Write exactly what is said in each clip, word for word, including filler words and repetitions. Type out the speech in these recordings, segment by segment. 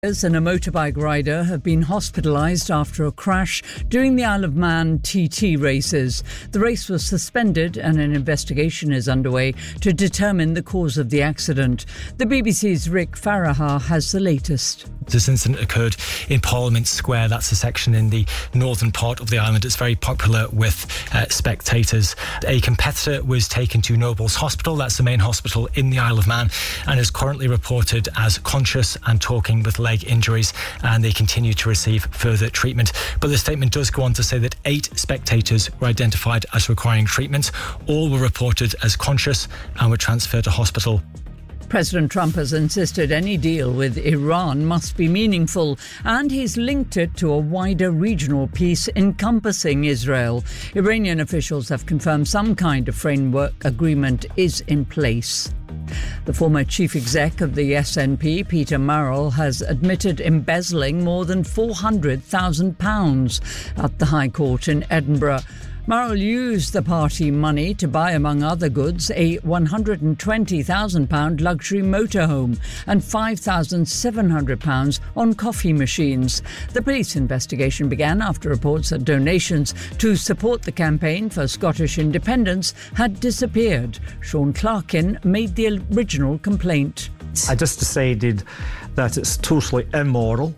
And a motorbike rider have been hospitalised after a crash during the Isle of Man T T races. The race was suspended and an investigation is underway to determine the cause of the accident. The B B C's Rick Farahar has the latest. This incident occurred in Parliament Square. That's a section in the northern part of the island. It's very popular with uh, spectators. A competitor was taken to Nobles Hospital. That's the main hospital in the Isle of Man, and is currently reported as conscious and talking with leg injuries, and they continue to receive further treatment. But the statement does go on to say that eight spectators were identified as requiring treatment. All were reported as conscious and were transferred to hospital. President Trump has insisted any deal with Iran must be meaningful, and he's linked it to a wider regional peace encompassing Israel. Iranian officials have confirmed some kind of framework agreement is in place. The former chief exec of the S N P, Peter Murrell, has admitted embezzling more than four hundred thousand pounds at the High Court in Edinburgh. Murrell used the party money to buy, among other goods, a one hundred twenty thousand pounds luxury motorhome and five thousand seven hundred pounds on coffee machines. The police investigation began after reports that donations to support the campaign for Scottish independence had disappeared. Sean Clarkin made the original complaint. I just decided that it's totally immoral,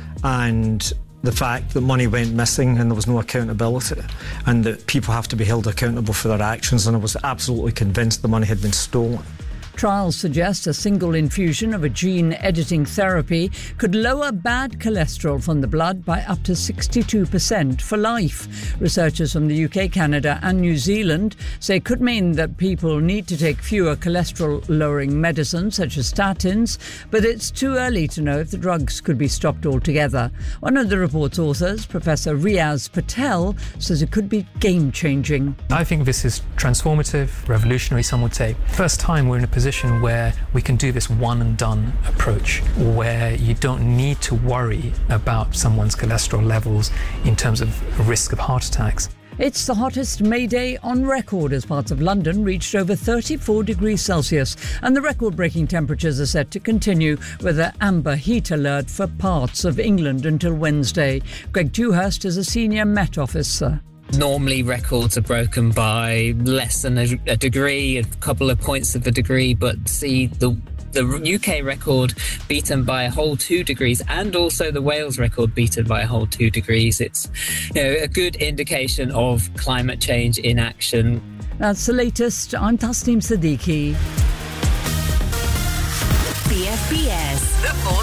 and the fact that money went missing and there was no accountability, and that people have to be held accountable for their actions, and I was absolutely convinced the money had been stolen. Trials suggest a single infusion of a gene-editing therapy could lower bad cholesterol from the blood by up to sixty-two percent for life. Researchers from the U K, Canada and New Zealand say it could mean that people need to take fewer cholesterol-lowering medicines such as statins, but it's too early to know if the drugs could be stopped altogether. One of the report's authors, Professor Riaz Patel, says it could be game-changing. I think this is transformative, revolutionary, some would say. First time we're in a position where we can do this one and done approach, where you don't need to worry about someone's cholesterol levels in terms of risk of heart attacks. It's the hottest May Day on record as parts of London reached over thirty-four degrees Celsius, and the record-breaking temperatures are set to continue with an amber heat alert for parts of England until Wednesday. Greg Dewhurst is a senior Met officer. Normally records are broken by less than a, a degree, a couple of points of a degree, but see the the U K record beaten by a whole two degrees and also the Wales record beaten by a whole two degrees. It's, you know, a good indication of climate change in action. That's the latest. I'm Tasneem Siddiqui. B F B S, the fourth